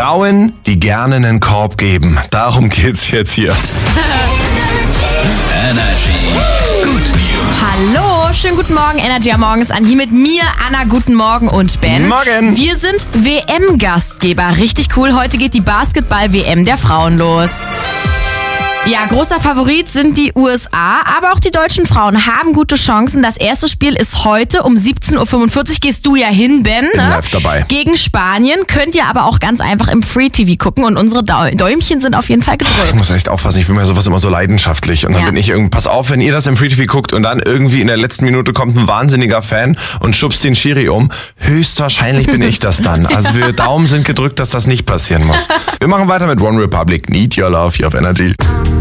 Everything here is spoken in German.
Frauen, die gerne einen Korb geben. Darum geht's jetzt hier. Energy Good News. Hallo, schönen guten Morgen. Energy am Morgen ist an. Hier mit mir, Anna, guten Morgen und Ben. Morgen. Wir sind WM-Gastgeber. Richtig cool. Heute geht die Basketball-WM der Frauen los. Ja, großer Favorit sind die USA, aber auch die deutschen Frauen haben gute Chancen. Das erste Spiel ist heute um 17.45 Uhr. Gehst du ja hin, Ben. Bin live dabei. Gegen Spanien. Könnt ihr aber auch ganz einfach im Free-TV gucken und unsere Däumchen sind auf jeden Fall gedrückt. Ich muss echt aufpassen, ich bin bei sowas immer so leidenschaftlich. Und dann bin ich irgendwie, pass auf, wenn ihr das im Free-TV guckt und dann irgendwie in der letzten Minute kommt ein wahnsinniger Fan und schubst den Schiri um. Höchstwahrscheinlich bin ich das dann. Also wir Daumen sind gedrückt, dass das nicht passieren muss. Wir machen weiter mit One Republic. Need Your Love hier auf Energy.